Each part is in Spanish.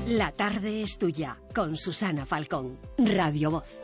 La tarde es tuya, con Susana Falcón, Radio Voz.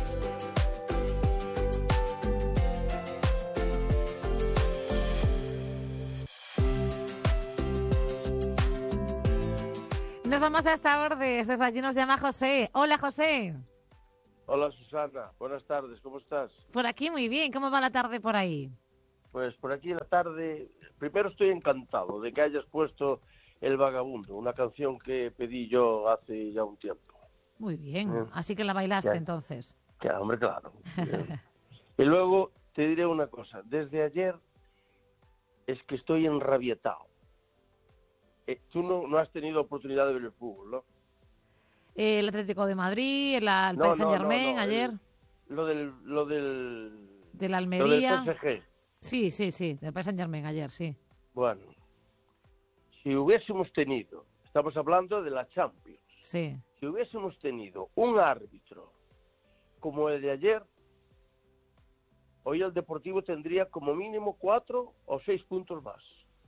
Nos vamos a esta hora desde allí nos llama José. Hola, José. Hola, Susana. Buenas tardes. ¿Cómo estás? Por aquí muy bien. ¿Cómo va la tarde por ahí? Pues por aquí la tarde... Primero estoy encantado de que hayas puesto El Vagabundo, una canción que pedí yo hace ya un tiempo. Muy bien. Así que la bailaste ya. Entonces. Ya, hombre, claro. Y luego te diré una cosa. Desde ayer es que estoy enrabietado. Tú no has tenido oportunidad de ver el fútbol, ¿no? El Atlético de Madrid, el Paris Saint-Germain ayer. Lo del de la Almería. Lo del PSG. Sí, del Paris Saint-Germain ayer, sí. Bueno, si hubiésemos tenido, estamos hablando de la Champions, sí. Si hubiésemos tenido un árbitro como el de ayer, hoy el Deportivo tendría como mínimo 4 o 6 puntos más.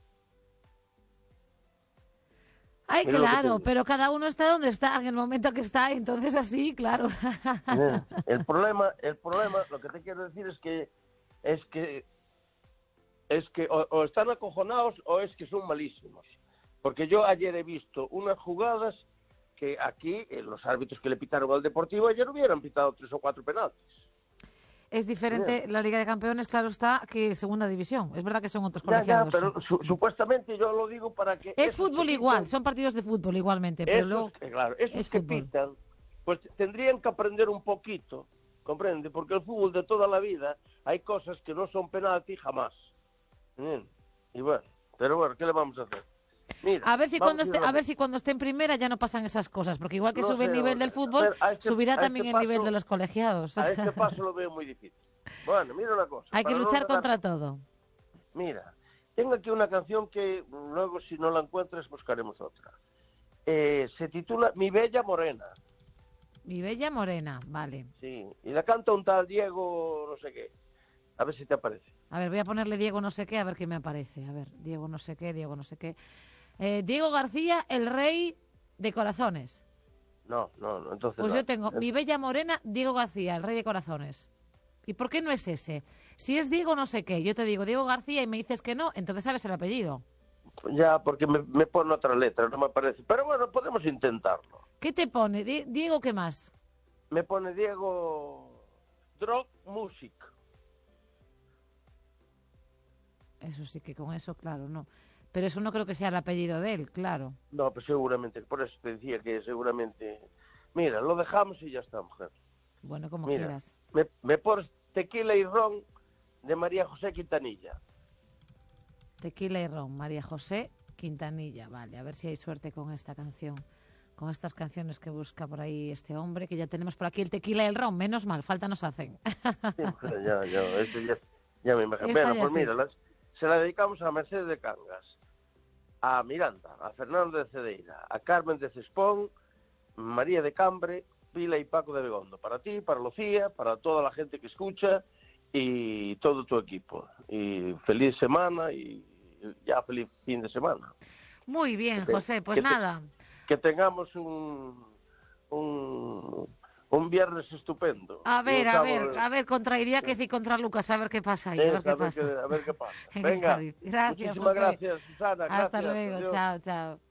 Ay, mira, claro, pero cada uno está donde está, en el momento que está, entonces así, claro. El problema, lo que te quiero decir es que o están acojonados o es que son malísimos. Porque yo ayer he visto unas jugadas que aquí, los árbitros que le pitaron al Deportivo ayer hubieran pitado 3 o 4 penaltis. Es diferente la Liga de Campeones, claro está, que Segunda División. Es verdad que son otros colegiados. Ya, pero supuestamente yo lo digo para que... Es fútbol igual, son partidos de fútbol igualmente. Pero luego claro, esos es que fútbol. pitan, pues tendrían que aprender un poquito, ¿comprende? Porque el fútbol de toda la vida hay cosas que no son penalti jamás. Y bueno, pero bueno, ¿qué le vamos a hacer? Mira, a ver si cuando esté en primera ya no pasan esas cosas, porque igual que no sube el nivel del fútbol, subirá también el nivel de los colegiados. A este paso lo veo muy difícil. Bueno, mira una cosa. Hay que luchar contra todo. Mira, tengo aquí una canción que luego si no la encuentras buscaremos otra. Se titula Mi Bella Morena. Mi Bella Morena, vale. Sí, y la canta un tal Diego no sé qué. A ver si te aparece. A ver, voy a ponerle Diego no sé qué, a ver qué me aparece. A ver, Diego no sé qué. Diego García, el rey de corazones. No, entonces pues no. Yo tengo Mi Bella Morena, Diego García, el rey de corazones. ¿Y por qué no es ese? Si es Diego no sé qué, yo te digo Diego García y me dices que no, entonces sabes el apellido. Ya, porque me pone otra letra, no me aparece. Pero bueno, podemos intentarlo. ¿Qué te pone? Diego, ¿qué más? Me pone Diego Drog Music. Eso sí que con eso, claro, no. Pero eso no creo que sea el apellido de él, claro. No, pues seguramente, por eso te decía que seguramente... Mira, lo dejamos y ya está, mujer. Bueno, como quieras. Me pones Tequila y Ron de María José Quintanilla. Tequila y Ron, María José Quintanilla, vale, a ver si hay suerte con esta canción, con estas canciones que busca por ahí este hombre, que ya tenemos por aquí el tequila y el ron, menos mal, falta nos hacen. Sí, ya me imagino. Bueno, pues sí. mira, se la dedicamos a Mercedes de Cangas, a Miranda, a Fernando de Cedeira, a Carmen de Cespón, María de Cambre, Pila y Paco de Begondo, para ti, para Lucía, para toda la gente que escucha y todo tu equipo. Y feliz semana y ya feliz fin de semana. Muy bien, José, pues nada. Que tengamos un viernes estupendo. A ver, contra Iríaquez y contra Lucas, a ver qué pasa ahí, a ver qué pasa. Venga, gracias, muchísimas José. gracias, Susana. Hasta gracias, luego, adiós. chao.